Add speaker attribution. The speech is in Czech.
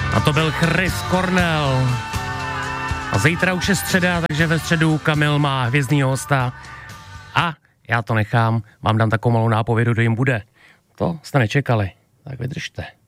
Speaker 1: A to byl Chris Cornell. A zítra už je středa, takže ve středu Kamil má hvězdnýho hosta. A já to nechám, vám dám takovou malou nápovědu, kdo jim bude. To jste nečekali, tak vydržte.